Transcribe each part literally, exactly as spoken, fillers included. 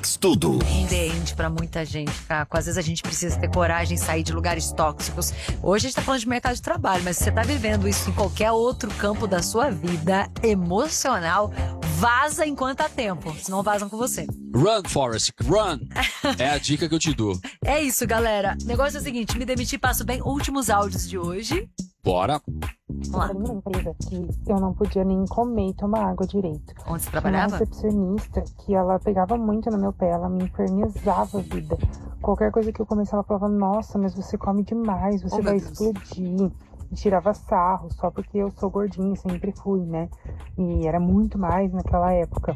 Mix Tudo. Entende pra muita gente, Caco. Às vezes a gente precisa ter coragem de sair de lugares tóxicos. Hoje a gente tá falando de mercado de trabalho, mas se você tá vivendo isso em qualquer outro campo da sua vida emocional, vaza enquanto há tempo, senão vazam com você. Run, Forrest, run! É a dica que eu te dou. É isso, galera. O negócio é o seguinte, me demiti, passo bem. Últimos áudios de hoje. Bora. Vamos lá. Era uma empresa que eu não podia nem comer e tomar água direito. Onde você Uma trabalhava? recepcionista que ela pegava muito no meu pé, ela me infernizava a vida. Qualquer coisa que eu comesse, ela falava, nossa, mas você come demais, você Oh, vai meu Deus. explodir. E tirava sarro, só porque eu sou gordinha, sempre fui, né? E era muito mais naquela época.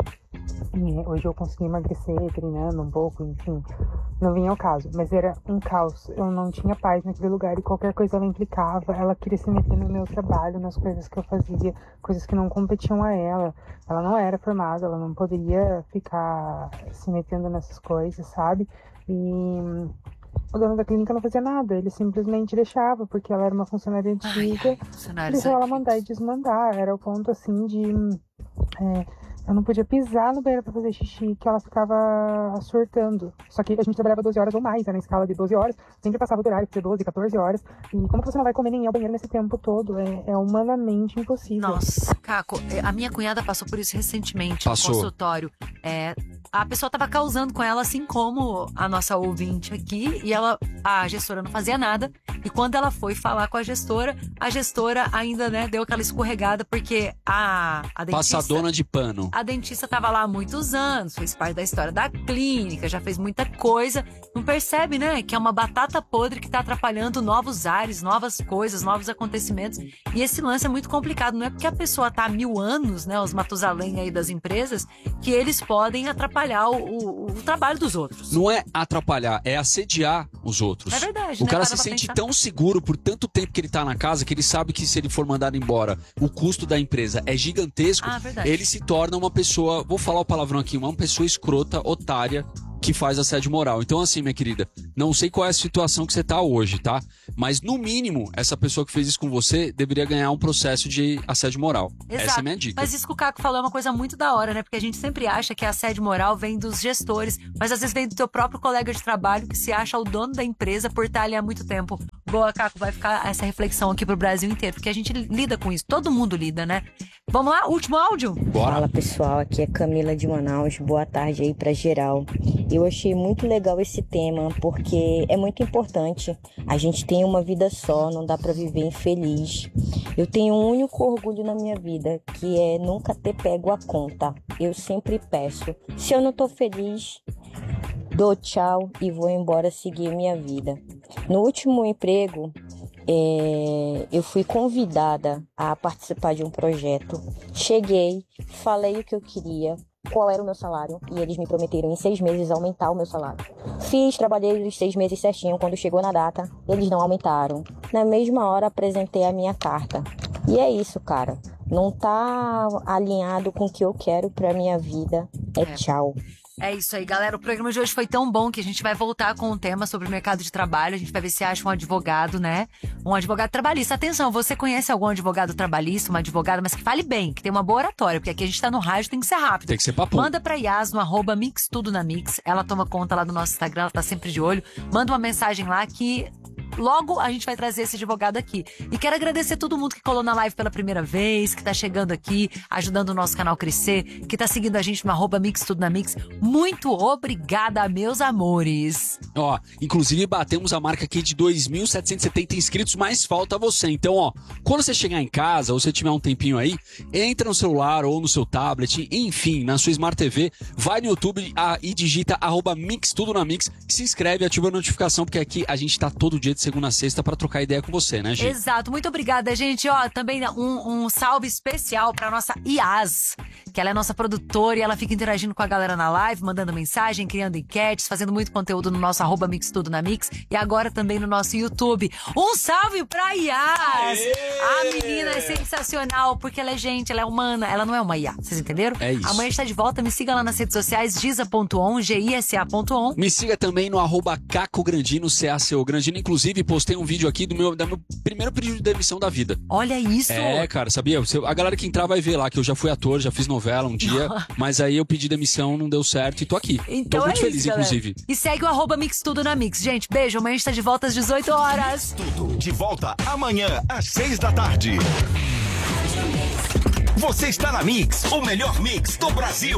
E hoje eu consegui emagrecer, treinando um pouco, enfim. Não vinha ao caso, mas era um caos. Eu não tinha paz naquele lugar e qualquer coisa ela implicava. Ela queria se meter no meu trabalho, nas coisas que eu fazia, coisas que não competiam a ela. Ela não era formada, ela não poderia ficar se metendo nessas coisas, sabe? E o dono da clínica não fazia nada, ele simplesmente deixava, porque ela era uma funcionária antiga. Ai, ai, funcionários Deixou ela antigos. mandar e desmandar. Era o ponto assim de. É, eu não podia pisar no banheiro pra fazer xixi, que ela ficava surtando. Só que a gente trabalhava doze horas ou mais, né, na escala de doze horas. Sempre passava do horário, porque doze, catorze horas. E como que você não vai comer nem ir ao banheiro nesse tempo todo? É, é humanamente impossível. Nossa, Caco, a minha cunhada passou por isso recentemente Passou. no consultório. É, a pessoa tava causando com ela, assim como a nossa ouvinte aqui, e ela, a gestora não fazia nada. E quando ela foi falar com a gestora, a gestora ainda, né, deu aquela escorregada, porque a, a dentista... Passadona de pano. A dentista tava lá há muitos anos, fez parte da história da clínica, já fez muita coisa. Não percebe, né, que é uma batata podre que tá atrapalhando novos ares, novas coisas, novos acontecimentos. E esse lance é muito complicado. Não é porque a pessoa tá há mil anos, né, os Matusalém aí das empresas, que eles podem atrapalhar o, o, o trabalho dos outros. Não é atrapalhar, é assediar os outros. É verdade, O né? cara Para se pra sente pensar. tão seguro por tanto tempo que ele tá na casa que ele sabe que se ele for mandado embora, o custo da empresa é gigantesco. Ah, verdade. Ele se torna uma pessoa, vou falar o palavrão aqui, uma pessoa escrota, otária, que faz assédio moral. Então assim, minha querida, não sei qual é a situação que você tá hoje, tá? Mas no mínimo, essa pessoa que fez isso com você deveria ganhar um processo de assédio moral. Exato. Essa é a minha dica. Mas isso que o Caco falou é uma coisa muito da hora, né? Porque a gente sempre acha que a assédio moral vem dos gestores, mas às vezes vem do teu próprio colega de trabalho que se acha o dono da empresa por estar ali há muito tempo. Boa, Caco, vai ficar essa reflexão aqui pro Brasil inteiro, porque a gente lida com isso, todo mundo lida, né? Vamos lá, último áudio? Bora. Fala pessoal, aqui é Camila de Manaus, boa tarde aí pra geral. Eu achei muito legal esse tema, porque é muito importante. A gente tem uma vida só, não dá pra viver infeliz. Eu tenho um único orgulho na minha vida, que é nunca ter pego a conta. Eu sempre peço. Se eu não tô feliz, dou tchau e vou embora seguir minha vida. No último emprego, É, eu fui convidada a participar de um projeto. Cheguei, falei o que eu queria, qual era o meu salário, e eles me prometeram em seis meses aumentar o meu salário. Fiz, trabalhei os seis meses certinho. Quando chegou na data, eles não aumentaram. Na mesma hora apresentei a minha carta. E é isso, cara. Não tá alinhado com o que eu quero pra minha vida. É, É. tchau. É isso aí, galera. O programa de hoje foi tão bom que a gente vai voltar com um tema sobre o mercado de trabalho. A gente vai ver se acha um advogado, né? Um advogado trabalhista. Atenção, você conhece algum advogado trabalhista, uma advogada, mas que fale bem, que tem uma boa oratória, porque aqui a gente tá no rádio, tem que ser rápido. Tem que ser papo. Manda pra Yas no arroba Mix Tudo na Mix. Ela toma conta lá do nosso Instagram, ela tá sempre de olho. Manda uma mensagem lá que logo a gente vai trazer esse advogado aqui. E quero agradecer todo mundo que colou na live pela primeira vez, que tá chegando aqui, ajudando o nosso canal a crescer, que tá seguindo a gente no arroba Mix Tudo na Mix. Muito obrigada, meus amores. Ó, inclusive batemos a marca aqui de dois mil setecentos e setenta inscritos, mas falta você. Então, ó, quando você chegar em casa ou você tiver um tempinho aí, entra no celular ou no seu tablet, enfim, na sua Smart T V, vai no YouTube ah, e digita arroba Mix Tudo na Mix, se inscreve, ativa a notificação, porque aqui a gente tá todo dia de segunda a sexta pra trocar ideia com você, né, Gi? Exato, muito obrigada, gente. Ó, também um, um salve especial pra nossa Yas, que ela é nossa produtora e ela fica interagindo com a galera na live, mandando mensagem, criando enquetes, fazendo muito conteúdo no nosso arroba Mix Tudo na Mix e agora também no nosso YouTube. Um salve pra Yas! A menina é sensacional, porque ela é gente, ela é humana, ela não é uma I A, vocês entenderam? É isso. Amanhã está de volta, me siga lá nas redes sociais, giza ponto on, G I S A ponto on. Me siga também no arroba Caco Grandino, C A C O Grandino. Inclusive, postei um vídeo aqui do meu, do meu primeiro pedido de demissão da vida. Olha isso! É, cara, sabia? Você- A galera que entrar vai ver lá que eu já fui ator, já fiz novela. novela um dia, mas aí eu pedi demissão, não deu certo e tô aqui. Então tô muito é feliz, isso, galera. inclusive. E segue o arroba Mix Tudo na Mix. Gente, beijo. Amanhã a gente tá de volta às dezoito horas. Tudo de volta amanhã às seis da tarde. Você está na Mix, o melhor mix do Brasil.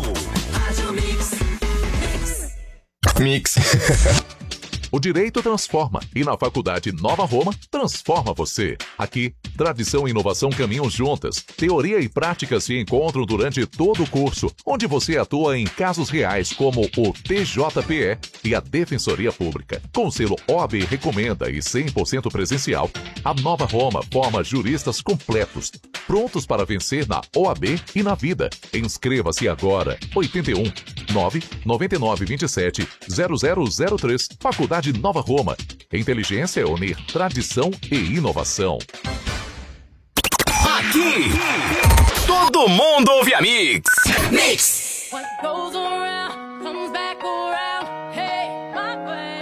Mix. O direito transforma e na Faculdade Nova Roma transforma você. Aqui, tradição e inovação caminham juntas. Teoria e prática se encontram durante todo o curso, onde você atua em casos reais como o T J P E e a Defensoria Pública. Com selo O A B Recomenda e cem por cento presencial, a Nova Roma forma juristas completos, prontos para vencer na O A B e na vida. Inscreva-se agora. oito um nove nove nove dois sete zero zero zero três Faculdade Nova Roma. Inteligência é unir tradição e inovação. Aqui, todo mundo ouve a Mix. Mix. What goes around comes back around. Hey, my way.